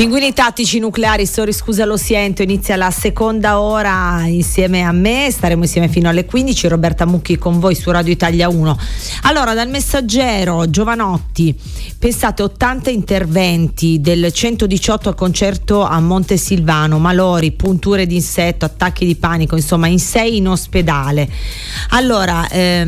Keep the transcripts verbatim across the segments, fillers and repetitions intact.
Pinguini tattici nucleari, sorry scusa lo siento, inizia la seconda ora insieme a me, staremo insieme fino alle quindici, Roberta Mucchi con voi su Radio Italia uno. Allora, dal Messaggero, Giovanotti, pensate ottanta interventi, del centodiciotto al concerto a Montesilvano, malori, punture d'insetto, attacchi di panico, insomma in sei in ospedale. Allora,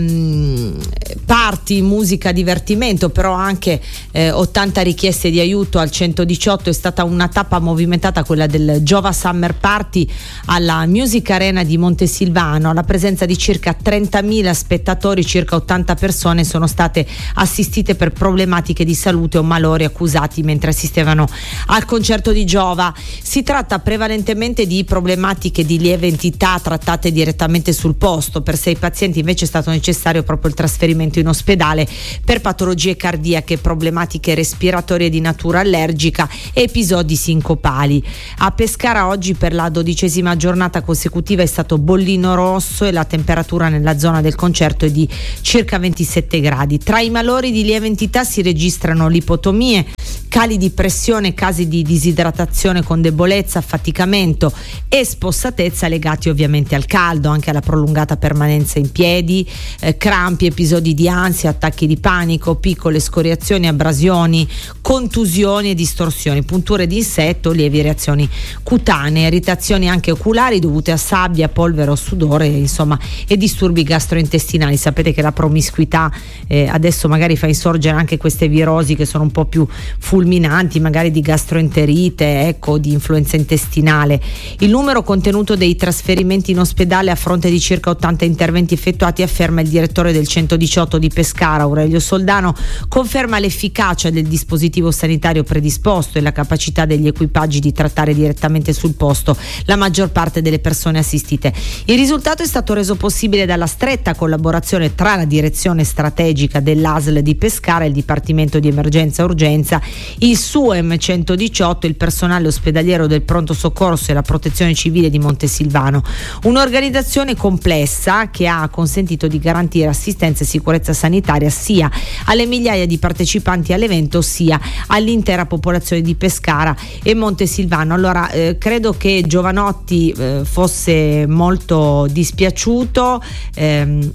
ehm, party, musica, divertimento, però anche eh, ottanta richieste di aiuto al centodiciotto. È stata una tappa movimentata quella del Giova Summer Party alla Music Arena di Montesilvano, alla presenza di circa trentamila spettatori, circa ottanta persone sono state assistite per problematiche di salute o malori accusati mentre assistevano al concerto di Giova. Si tratta prevalentemente di problematiche di lieve entità trattate direttamente sul posto. Per sei pazienti invece è stato necessario proprio il trasferimento in ospedale per patologie cardiache, problematiche respiratorie di natura allergica e episodi sincopali. A Pescara oggi per la dodicesima giornata consecutiva è stato bollino rosso e la temperatura nella zona del concerto è di circa ventisette gradi. Tra i malori di lieve entità si registrano lipotomie, cali di pressione, casi di disidratazione con debolezza, affaticamento e spossatezza legati ovviamente al caldo, anche alla prolungata permanenza in piedi, eh, crampi, episodi di ansia, attacchi di panico, piccole scoriazioni, abrasioni, contusioni e distorsioni, punture di insetto, lievi reazioni cutanee, irritazioni anche oculari dovute a sabbia, polvere o sudore, insomma, e disturbi gastrointestinali. Sapete che la promiscuità eh, adesso magari fa insorgere anche queste virosi che sono un po' più fulminanti, magari di gastroenterite, ecco, di influenza intestinale. Il numero contenuto dei trasferimenti in ospedale a fronte di circa ottanta interventi effettuati, afferma il direttore del centodiciotto di Pescara, Aurelio Soldano, conferma l'efficacia del dispositivo sanitario predisposto e la capacità degli equipaggi di trattare direttamente sul posto la maggior parte delle persone assistite. Il risultato è stato reso possibile dalla stretta collaborazione tra la direzione strategica dell'A S L di Pescara, il Dipartimento di Emergenza e Urgenza, il S U E M centodiciotto, il personale ospedaliero del pronto soccorso e la protezione civile di Montesilvano. Un'organizzazione complessa che ha consentito di garantire assistenza e sicurezza sanitaria sia alle migliaia di partecipanti all'evento sia all'intera popolazione di Pescara e Montesilvano. Allora eh, credo che Giovanotti eh, fosse molto dispiaciuto ehm,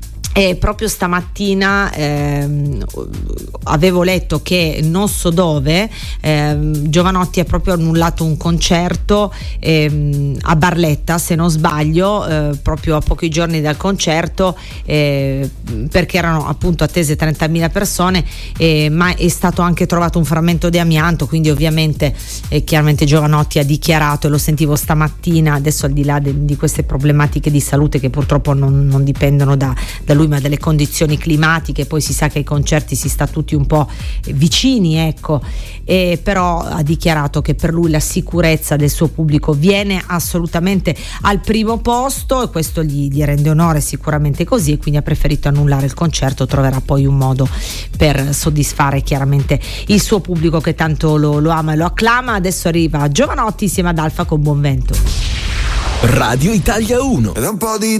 e proprio stamattina ehm, avevo letto che non so dove ehm, Giovanotti ha proprio annullato un concerto ehm, a Barletta, se non sbaglio, eh, proprio a pochi giorni dal concerto, eh, perché erano appunto attese trentamila persone, eh, ma è stato anche trovato un frammento di amianto, quindi ovviamente eh, chiaramente Giovanotti ha dichiarato, e lo sentivo stamattina, adesso al di là de, di queste problematiche di salute che purtroppo non, non dipendono da, da lui ma delle condizioni climatiche, poi si sa che ai concerti si sta tutti un po' vicini, ecco, e però ha dichiarato che per lui la sicurezza del suo pubblico viene assolutamente al primo posto e questo gli, gli rende onore, sicuramente così, e quindi ha preferito annullare il concerto. Troverà poi un modo per soddisfare chiaramente il suo pubblico che tanto lo, lo ama e lo acclama. Adesso arriva Giovanotti insieme ad Alfa con Buon Vento. Radio Italia uno. Ed un po' di